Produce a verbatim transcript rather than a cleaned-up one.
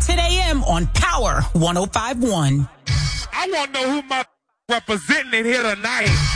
ten a.m. on Power one oh five point one. I want to know who my representing in here tonight.